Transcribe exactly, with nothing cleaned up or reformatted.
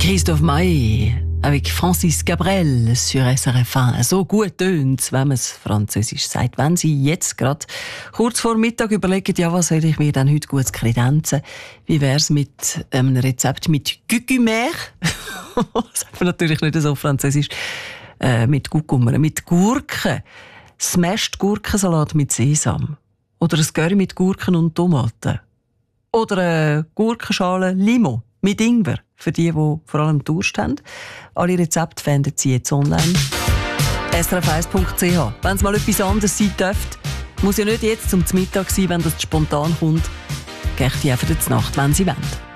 Christophe Maé avec Francis Cabrel sur S R F eins. So gut tönt's, wenn man es französisch sagt. Wenn Sie jetzt gerade kurz vor Mittag überlegen, ja, was soll ich mir denn heute gut kredenzen? Wie wär's mit einem Rezept mit Gucumer? Sagt man natürlich nicht so französisch. Äh, mit Gucummer, mit Gurken. Smashed Gurkensalat mit Sesam. Oder ein Curry mit Gurken und Tomaten. Oder eine Gurkenschale Limo mit Ingwer. Für die, die vor allem Durst haben. Alle Rezepte finden Sie jetzt online. S R F eins punkt c h. Wenn es mal etwas anderes sein dürfte, muss ja nicht jetzt zum Mittag sein, wenn das spontan kommt. Geht die einfach zur Nacht, wenn Sie wollen.